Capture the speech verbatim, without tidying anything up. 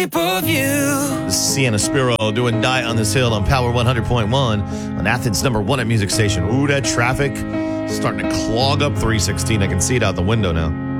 shape of you. This is Sienna Spiro doing Die on This Hill on Power one hundred point one on Athens number one at Music Station. Ooh, that traffic starting to clog up three sixteen. I can see it out the window now.